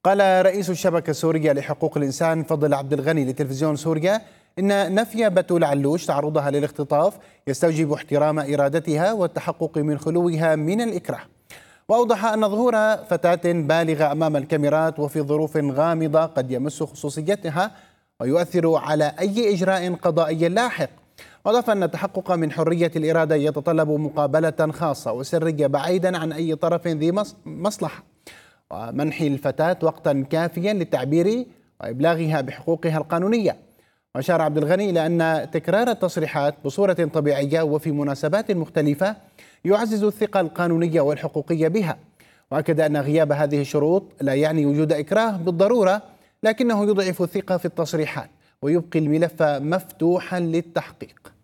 قال رئيس الشبكة السورية لحقوق الإنسان فضل عبد الغني لتلفزيون سوريا إن نفي بتول علوش تعرضها للاختطاف يستوجب احترام إرادتها والتحقق من خلوها من الإكراه. وأوضح أن ظهور فتاة بالغة أمام الكاميرات وفي ظروف غامضة قد يمس خصوصيتها ويؤثر على أي إجراء قضائي لاحق. وأضاف أن التحقق من حرية الإرادة يتطلب مقابلة خاصة وسرية بعيدا عن أي طرف ذي مصلحة، ومنح الفتاة وقتا كافيا للتعبير وإبلاغها بحقوقها القانونية. وأشار عبد الغني إلى أن تكرار التصريحات بصورة طبيعية وفي مناسبات مختلفة يعزز الثقة القانونية والحقوقية بها. وأكد أن غياب هذه الشروط لا يعني وجود إكراه بالضرورة، لكنه يضعف الثقة في التصريحات ويبقي الملف مفتوحا للتحقيق.